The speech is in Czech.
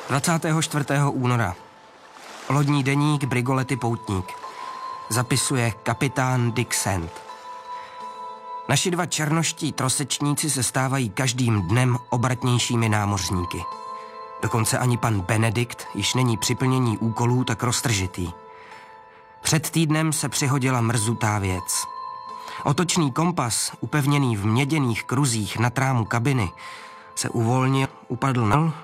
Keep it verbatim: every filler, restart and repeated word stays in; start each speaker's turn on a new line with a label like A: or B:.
A: dvacátého čtvrtého února. Lodní deník Brigolety Poutník. Zapisuje kapitán Dick Sand. Naši dva černoští trosečníci se stávají každým dnem obratnějšími námořníky. Dokonce ani pan Benedikt již není při plnění úkolů tak roztržitý. Před týdnem se přihodila mrzutá věc. Otočný kompas, upevněný v měděných kruzích na trámu kabiny, se uvolnil, upadl na